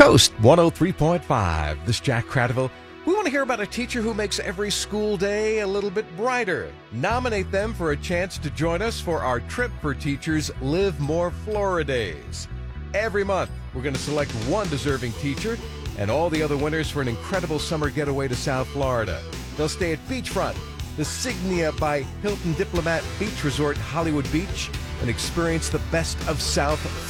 Coast 103.5. This is Jack Cradaville. We want to hear about a teacher who makes every school day a little bit brighter. Nominate them for a chance to join us for our Trip for Teachers Live More Florida Days. Every month, we're going to select one deserving teacher and all the other winners for an incredible summer getaway to South Florida. They'll stay at Beachfront, the Signia by Hilton Diplomat Beach Resort, Hollywood Beach, and experience the best of South